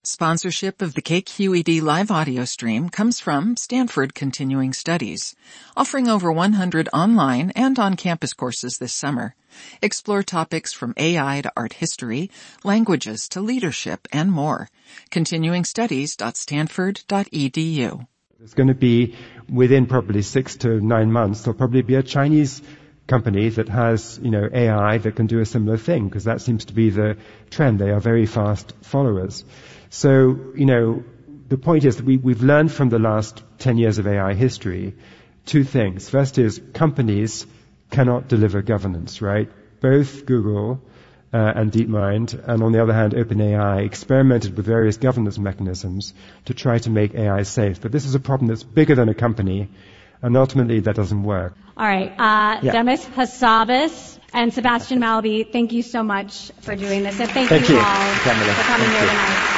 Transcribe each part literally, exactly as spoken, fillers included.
Sponsorship of the K Q E D live audio stream comes from Stanford Continuing Studies, offering over one hundred online and on-campus courses this summer. Explore topics from A I to art history, languages to leadership, and more. continuing studies dot stanford dot e d u. It's going to be, within probably six to nine months, there'll probably be a Chinese company that has, you know, A I that can do a similar thing, because that seems to be the trend. They are very fast followers. So, you know, the point is that we, we've learned from the last ten years of A I history two things. First is companies cannot deliver governance, right? Both Google uh, and DeepMind, and on the other hand, OpenAI, experimented with various governance mechanisms to try to make A I safe. But this is a problem that's bigger than a company, and ultimately that doesn't work. All right. Uh, yeah. Demis Hassabis and Sebastian Mallaby, thank you so much for doing this. And thank, thank you, you all Camilla. for coming thank here you. tonight.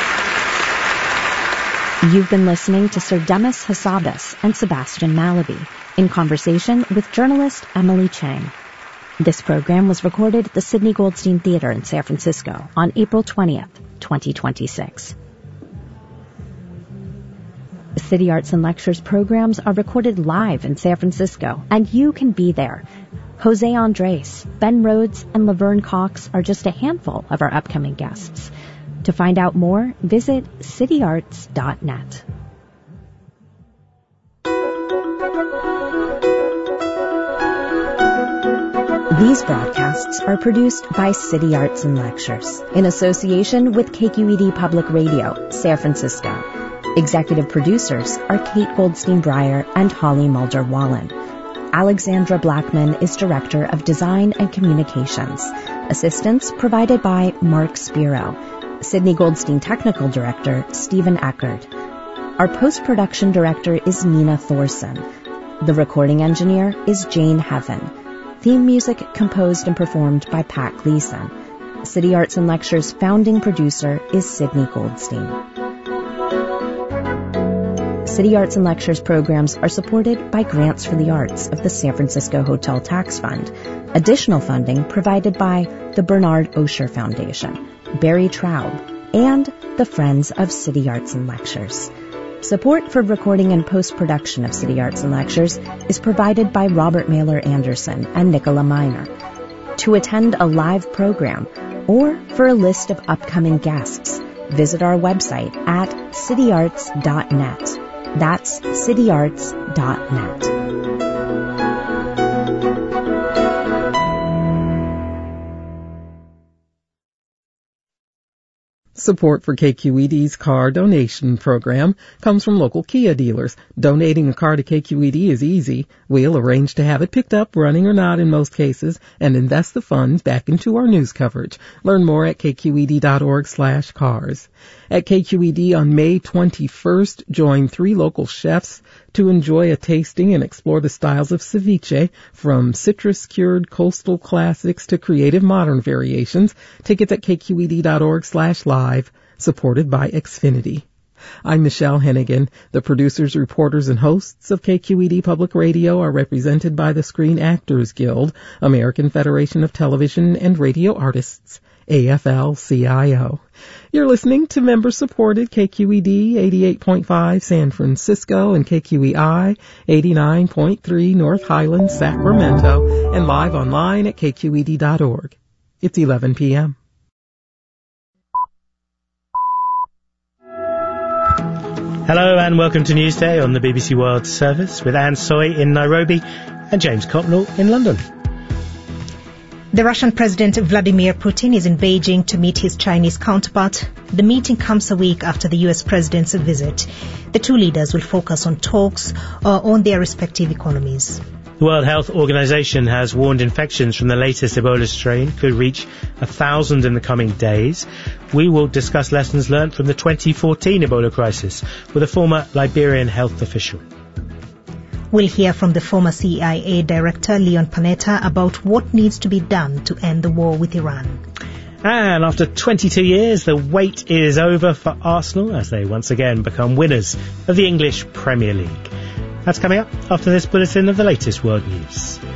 You've been listening to Sir Demis Hassabis and Sebastian Mallaby in conversation with journalist Emily Chang. This program was recorded at the Sidney Goldstein Theater in San Francisco on April twentieth, twenty twenty-six. City Arts and Lectures programs are recorded live in San Francisco, and you can be there. Jose Andres, Ben Rhodes, and Laverne Cox are just a handful of our upcoming guests. To find out more, visit city arts dot net. These broadcasts are produced by City Arts and Lectures in association with K Q E D Public Radio, San Francisco. Executive producers are Kate Goldstein-Breyer and Holly Mulder-Wallen. Alexandra Blackman is Director of Design and Communications. Assistance provided by Mark Spiro. Sidney Goldstein Technical Director, Stephen Eckert. Our post-production director is Nina Thorson. The recording engineer is Jane Heaven. Theme music composed and performed by Pat Gleason. City Arts and Lectures founding producer is Sidney Goldstein. City Arts and Lectures programs are supported by grants for the arts of the San Francisco Hotel Tax Fund. Additional funding provided by the Bernard Osher Foundation, Barry Traub, and the Friends of City Arts and Lectures. Support for recording and post-production of City Arts and Lectures is provided by Robert Mailer Anderson and Nicola Miner. To attend a live program or for a list of upcoming guests, visit our website at city arts dot net. That's city arts dot net. Support for K Q E D's car donation program comes from local Kia dealers. Donating a car to K Q E D is easy. We'll arrange to have it picked up, running or not in most cases, and invest the funds back into our news coverage. Learn more at k q e d dot org slash cars. At K Q E D on May twenty-first, join three local chefs to enjoy a tasting and explore the styles of ceviche, from citrus-cured coastal classics to creative modern variations. Tickets at k q e d dot org slash live, supported by Xfinity. I'm Michelle Hennigan. The producers, reporters, and hosts of K Q E D Public Radio are represented by the Screen Actors Guild, American Federation of Television and Radio Artists, A F L C I O. You're listening to member-supported K Q E D eighty-eight point five San Francisco and K Q E I eighty-nine point three North Highland, Sacramento, and live online at k q e d dot org. It's eleven p.m. Hello and welcome to Newsday on the B B C World Service with Anne Soy in Nairobi and James Copnell in London. The Russian President Vladimir Putin is in Beijing to meet his Chinese counterpart. The meeting comes a week after the U S president's visit. The two leaders will focus on talks uh, on their respective economies. The World Health Organization has warned infections from the latest Ebola strain could reach a thousand in the coming days. We will discuss lessons learned from the twenty fourteen Ebola crisis with a former Liberian health official. We'll hear from the former C I A director Leon Panetta about what needs to be done to end the war with Iran. And after twenty-two years, the wait is over for Arsenal as they once again become winners of the English Premier League. That's coming up after this bulletin of the latest world news.